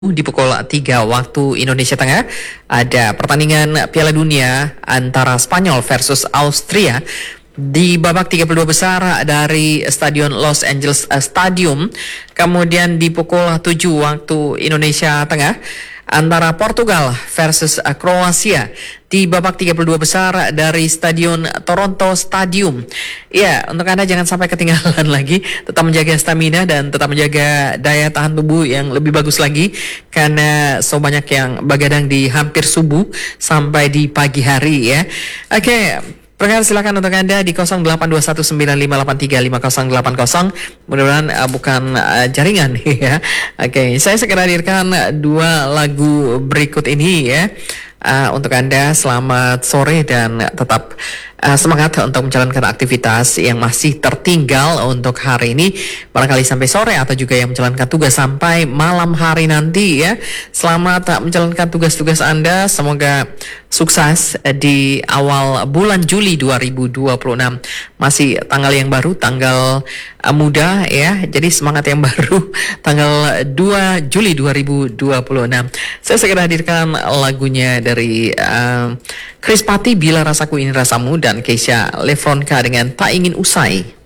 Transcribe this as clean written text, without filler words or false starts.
Di pukul 3 waktu Indonesia Tengah ada pertandingan Piala Dunia antara Spanyol versus Austria di babak 32 besar dari Stadion Los Angeles Stadium. Kemudian di pukul 7 waktu Indonesia Tengah antara Portugal versus Kroasia di babak 32 besar dari Stadion Toronto Stadium. Ya, untuk Anda jangan sampai ketinggalan lagi, tetap menjaga stamina dan tetap menjaga daya tahan tubuh yang lebih bagus lagi karena so banyak yang begadang di hampir subuh sampai di pagi hari ya. Oke, Pendengar silakan untuk Anda di 082195835080. Mudah-mudahan bukan jaringan ya. Oke, saya segera hadirkan dua lagu berikut ini ya. Untuk Anda selamat sore dan tetap semangat untuk menjalankan aktivitas yang masih tertinggal untuk hari ini, barangkali sampai sore atau juga yang menjalankan tugas sampai malam hari nanti ya. Selamat menjalankan tugas-tugas Anda, semoga sukses di awal bulan Juli 2026. Masih tanggal yang baru, tanggal muda ya. Jadi semangat yang baru tanggal 2 Juli 2026. Saya segera hadirkan lagunya dari Chris Patti, Bila Rasaku Ini Rasamu, dan Keisha Lefronka dengan Tak Ingin Usai.